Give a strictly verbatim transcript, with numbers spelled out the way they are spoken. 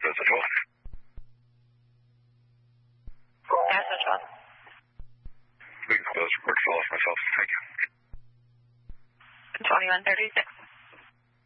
Message one. Message one. We can close report. Follow myself. Thank you. twenty-one thirty-six.